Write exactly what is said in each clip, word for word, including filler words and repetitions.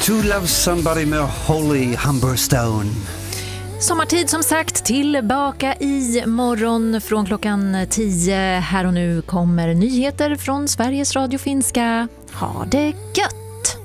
To Love Somebody med Holly Humberstone. Sommartid som sagt, tillbaka i morgon från klockan tio. Här och nu kommer nyheter från Sveriges Radio Finska. Ha det gött!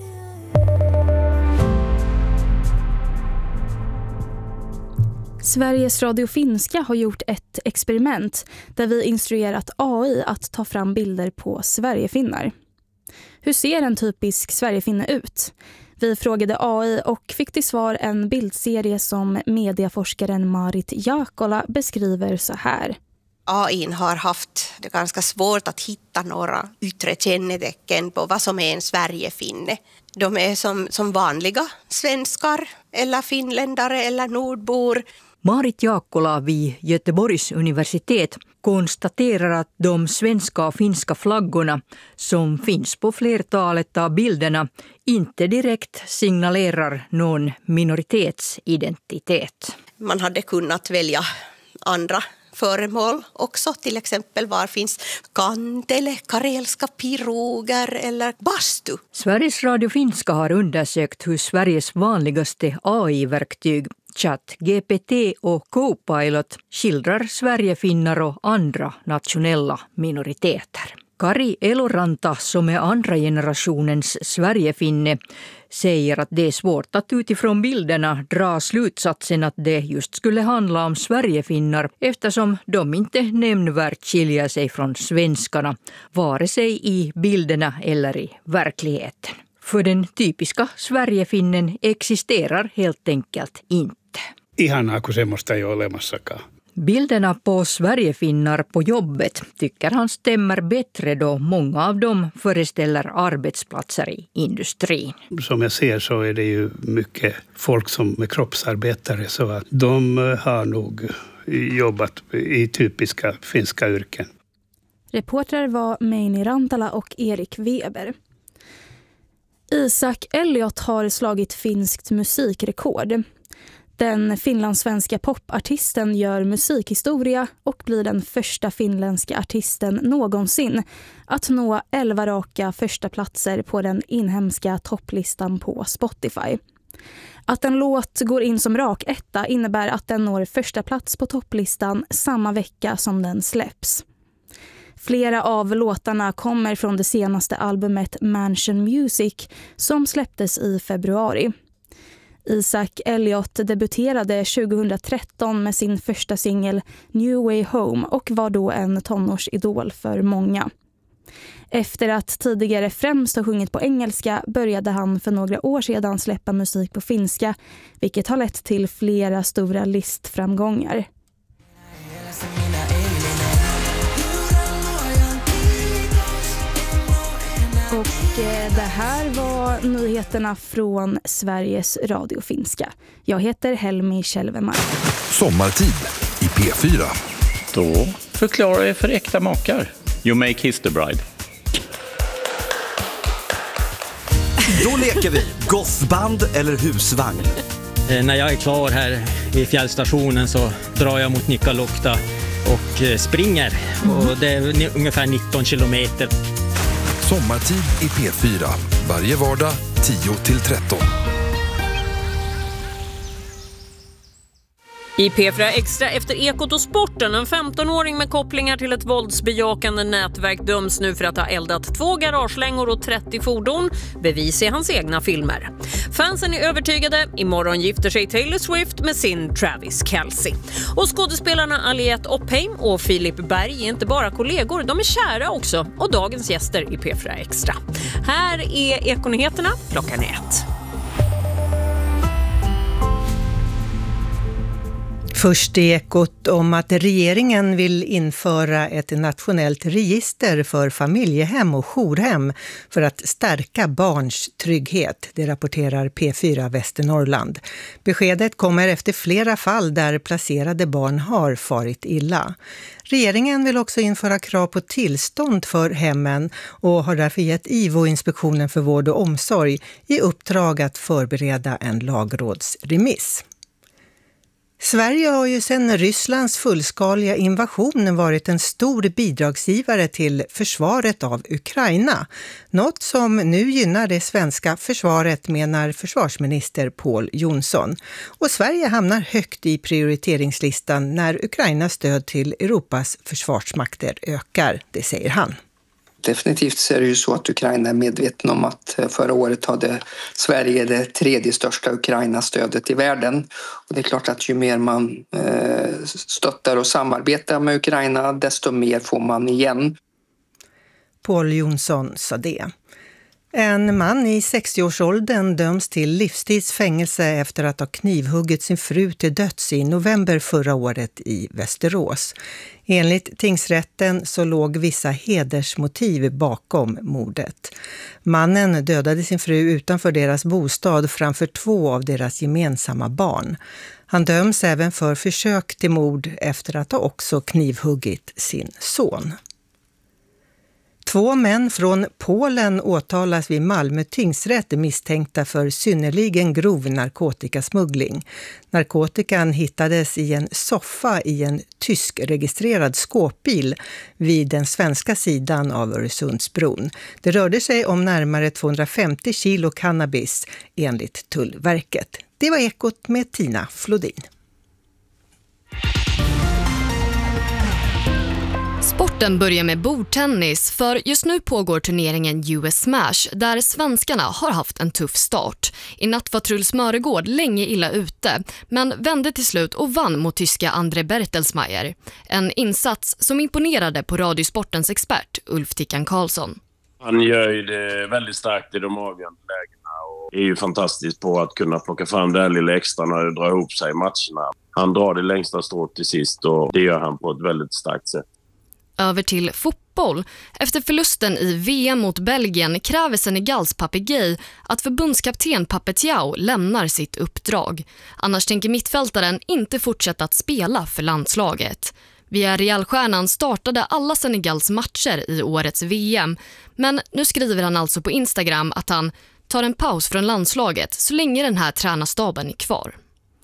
Sveriges Radio Finska har gjort ett experiment där vi instruerat A I att ta fram bilder på Sverigefinnar. Hur ser en typisk Sverigefinne ut? Vi frågade A I och fick till svar en bildserie som medieforskaren Marit Jaakkola beskriver så här. A I har haft det ganska svårt att hitta några yttre kännetecken på vad som är en Sverigefinne. De är som, som vanliga svenskar eller finländare eller nordbor. Marit Jaakkola vid Göteborgs universitet konstaterar att de svenska och finska flaggorna som finns på flertalet av bilderna inte direkt signalerar någon minoritetsidentitet. Man hade kunnat välja andra föremål också, till exempel var finns kantele, karelska piroger eller bastu. Sveriges Radio Finska har undersökt hur Sveriges vanligaste A I-verktyg Chat G P T och Copilot skildrar Sverigefinnar och andra nationella minoriteter. Kari Eloranta, som är andra generationens Sverigefinne, säger att det är svårt att utifrån bilderna dra slutsatsen att det just skulle handla om Sverigefinnar eftersom de inte nämnvärt skiljer sig från svenskarna, vare sig i bilderna eller i verkligheten. För den typiska Sverigefinnen existerar helt enkelt inte. Ihanaa, kun semmoista ei ole olemassakaan. Bilderna på Sverigefinnar på jobbet tycker han stämmer bättre då många av dem föreställer arbetsplatser i industrin. Som jag ser så är det ju mycket folk som är kroppsarbetare så att de har nog jobbat i typiska finska yrken. Reportrar var Meini Rantala och Erik Weber. Isaac Elliot har slagit finskt musikrekord. Den finlandssvenska popartisten gör musikhistoria och blir den första finländska artisten någonsin att nå elva raka första platser på den inhemska topplistan på Spotify. Att en låt går in som rak etta innebär att den når första plats på topplistan samma vecka som den släpps. Flera av låtarna kommer från det senaste albumet Mansion Music som släpptes i februari. Isaac Elliot debuterade tjugohundratretton med sin första singel New Way Home och var då en tonårsidol för många. Efter att tidigare främst ha sjungit på engelska började han för några år sedan släppa musik på finska, vilket har lett till flera stora listframgångar. Och det här var nyheterna från Sveriges Radio Finska. Jag heter Helmi Kjellvemark. Sommartid i P fyra. Då förklarar jag för äkta makar. You make his the bride. Då leker vi gothband eller husvagn. Eh, när jag är klar här vid fjällstationen så drar jag mot Nikkaluokta och eh, springer. Mm. Och det är ungefär nitton kilometer. Sommartid i P fyra. Varje vardag tio till tretton. I P fyra Extra efter Ekot och sporten. En femtonåring med kopplingar till ett våldsbejakande nätverk döms nu för att ha eldat två garagelängor och trettio fordon. Bevis i hans egna filmer. Fansen är övertygade. Imorgon gifter sig Taylor Swift med sin Travis Kelce. Och skådespelarna Aliette Oppheim och Filip Berg är inte bara kollegor. De är kära också. Och dagens gäster i P fyra Extra. Här är Ekonyheterna klockan ett. Först i Ekot om att regeringen vill införa ett nationellt register för familjehem och jourhem för att stärka barns trygghet. Det rapporterar P fyra Västernorrland. Beskedet kommer efter flera fall där placerade barn har farit illa. Regeringen vill också införa krav på tillstånd för hemmen och har därför gett I V O, Inspektionen för vård och omsorg, i uppdrag att förbereda en lagrådsremiss. Sverige har ju sedan Rysslands fullskaliga invasion varit en stor bidragsgivare till försvaret av Ukraina. Något som nu gynnar det svenska försvaret, menar försvarsminister Pål Jonsson. Och Sverige hamnar högt i prioriteringslistan när Ukrainas stöd till Europas försvarsmakter ökar, det säger han. Definitivt så är det ju så att Ukraina är medveten om att förra året hade Sverige det tredje största Ukraina-stödet i världen. Och det är klart att ju mer man eh, stöttar och samarbetar med Ukraina, desto mer får man igen. Pål Jonsson sa det. En man i sextioårsåldern döms till livstidsfängelse efter att ha knivhuggit sin fru till döds i november förra året i Västerås. Enligt tingsrätten så låg vissa hedersmotiv bakom mordet. Mannen dödade sin fru utanför deras bostad framför två av deras gemensamma barn. Han döms även för försök till mord efter att ha också knivhuggit sin son. Två män från Polen åtalas vid Malmö tingsrätt misstänkta för synnerligen grov narkotikasmuggling. Narkotikan hittades i en soffa i en tysk-registrerad skåpbil vid den svenska sidan av Öresundsbron. Det rörde sig om närmare tvåhundrafemtio kilo cannabis enligt Tullverket. Det var Ekot med Tina Flodin. Sporten börjar med bordtennis, för just nu pågår turneringen U S Smash där svenskarna har haft en tuff start. I natt var Truls Mörgård länge illa ute, men vände till slut och vann mot tyska Andre Bertelsmeier. En insats som imponerade på Radiosportens expert Ulf Tickan Karlsson. Han gör ju det väldigt starkt i de avgörande lägena och är ju fantastisk på att kunna plocka fram det här lilla extra när det drar ihop sig i matcherna. Han drar det längsta strået till sist och det gör han på ett väldigt starkt sätt. Över till fotboll. Efter förlusten i V M mot Belgien kräver Senegals Pape Gueye att förbundskapten Pape Thiaw lämnar sitt uppdrag. Annars tänker mittfältaren inte fortsätta att spela för landslaget. Villarreal-stjärnan startade alla Senegals matcher i årets V M, men nu skriver han alltså på Instagram att han tar en paus från landslaget så länge den här tränarstaben är kvar.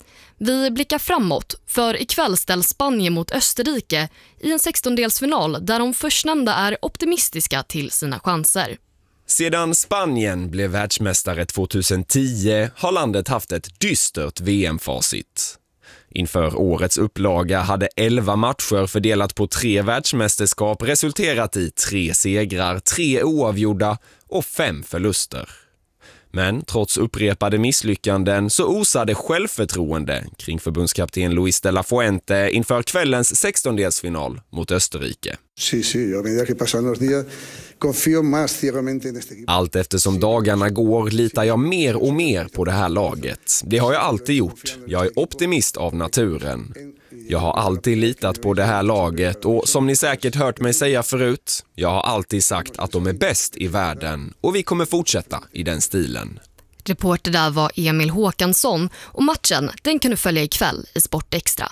Vi blickar framåt, för ikväll ställs Spanien mot Österrike i en sextondelsfinal där de förstnämnda är optimistiska till sina chanser. Sedan Spanien blev världsmästare tjugohundratio har landet haft ett dystert V M-facit. Inför årets upplaga hade elva matcher fördelat på tre världsmästerskap resulterat i tre segrar, tre oavgjorda och fem förluster. Men trots upprepade misslyckanden så osade självförtroende kring förbundskapten Luis de la Fuente inför kvällens sextondelsfinal mot Österrike. Sí, sí, a medida que pasan los días confío más ciegamente en este equipo. Allt eftersom dagarna går litar jag mer och mer på det här laget. Det har jag alltid gjort. Jag är optimist av naturen. Jag har alltid litat på det här laget och som ni säkert hört mig säga förut, jag har alltid sagt att de är bäst i världen och vi kommer fortsätta i den stilen. Reporter där var Emil Håkansson och matchen den kan du följa ikväll i Sport Extra.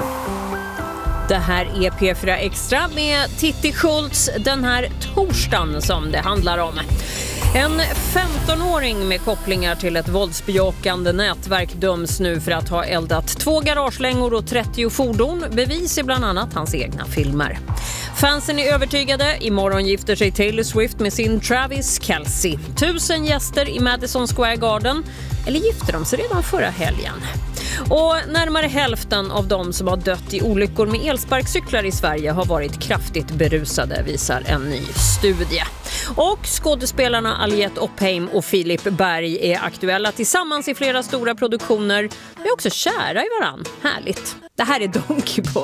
Det här är P fyra Extra med Titti Schultz den här torsdagen som det handlar om. En femtonåring med kopplingar till ett våldsbejakande nätverk döms nu för att ha eldat två garagelängor och trettio fordon. Bevis är bland annat hans egna filmer. Fansen är övertygade. Imorgon gifter sig Taylor Swift med sin Travis Kelce. Tusen gäster i Madison Square Garden. Eller gifter de sig redan förra helgen? Och närmare hälften av de som har dött i olyckor med elsparkcyklar i Sverige har varit kraftigt berusade, visar en ny studie. Och skådespelarna Aliette Oppheim och Filip Berg är aktuella tillsammans i flera stora produktioner. De är också kära i varann. Härligt. Det här är Donkey Boy.